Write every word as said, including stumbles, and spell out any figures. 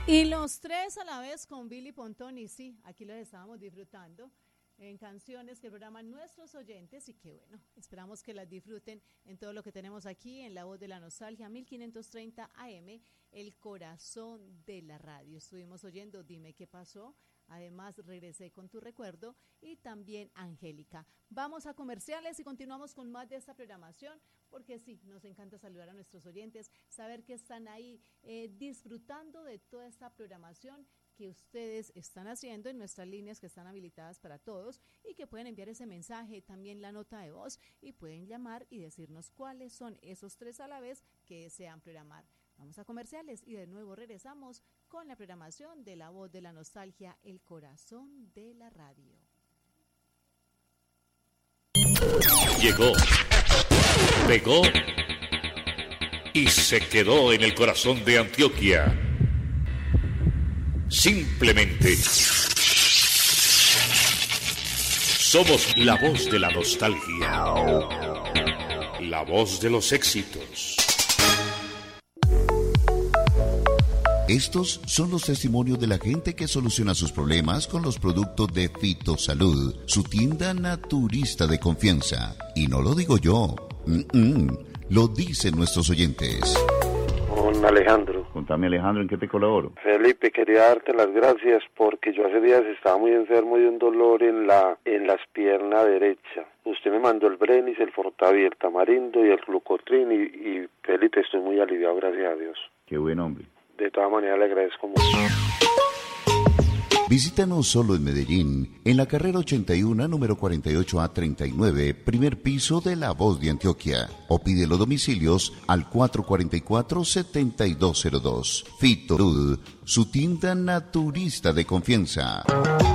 Y los tres a la vez con Billy Pontón, y sí, aquí los estábamos disfrutando en canciones que programan nuestros oyentes y que bueno, esperamos que las disfruten en todo lo que tenemos aquí en La Voz de la Nostalgia, mil quinientos treinta A M, el corazón de la radio. Estuvimos oyendo Dime qué pasó, además Regresé con tu recuerdo y también Angélica. Vamos a comerciales y continuamos con más de esta programación, porque sí, nos encanta saludar a nuestros oyentes, saber que están ahí eh, disfrutando de toda esta programación que ustedes están haciendo en nuestras líneas que están habilitadas para todos y que pueden enviar ese mensaje, también la nota de voz, y pueden llamar y decirnos cuáles son esos tres a la vez que desean programar. Vamos a comerciales y de nuevo regresamos con la programación de La Voz de la Nostalgia, el corazón de la radio. Llegó, pegó y se quedó en el corazón de Antioquia. Simplemente somos la voz de la nostalgia, la voz de los éxitos. Estos son los testimonios de la gente que soluciona sus problemas con los productos de Fitosalud, su tienda naturista de confianza. Y no lo digo yo, Mm-mm. lo dicen nuestros oyentes. Con Alejandro. Contame, Alejandro, ¿en qué te colaboro? Felipe, quería darte las gracias porque yo hace días estaba muy enfermo de un dolor en la en las piernas derecha. Usted me mandó el Brenis, el Fortavi, el Tamarindo y el Glucotrin y, y Felipe, estoy muy aliviado, gracias a Dios. Qué buen hombre. De todas maneras le agradezco mucho. Visítanos solo en Medellín, en la carrera ochenta y uno, número cuarenta y ocho A treinta y nueve, primer piso de La Voz de Antioquia. O pide los domicilios al cuatro cuatro cuatro, siete dos cero dos. Fitosalud, su tienda naturista de confianza.